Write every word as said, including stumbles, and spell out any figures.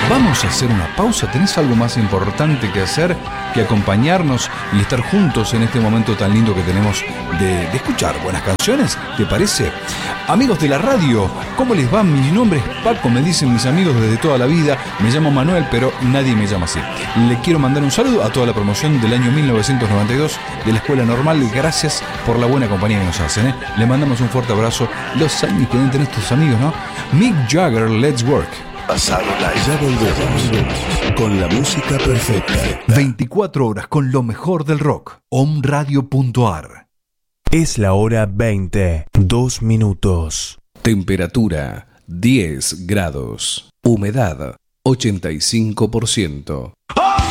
Vamos a hacer una pausa. ¿Tenés algo más importante que hacer que acompañarnos y estar juntos en este momento tan lindo que tenemos de, de escuchar buenas canciones? ¿Te parece? Amigos de la radio, ¿cómo les va? Mi nombre es Paco, me dicen mis amigos desde toda la vida. Me llamo Manuel, pero nadie me llama así. Le quiero mandar un saludo a toda la promoción del año mil novecientos noventa y dos de la Escuela Normal. Gracias por la buena compañía que nos hacen, ¿eh? Le mandamos un fuerte abrazo. Los años que deben tener estos amigos, ¿no? Mick Jagger, Let's Work. Pasado la ya volvemos con la música perfecta. veinticuatro horas con lo mejor del rock. omradio punto a r. Es la hora veinte, dos minutos. Temperatura diez grados. Humedad ochenta y cinco por ciento. ¡Oh!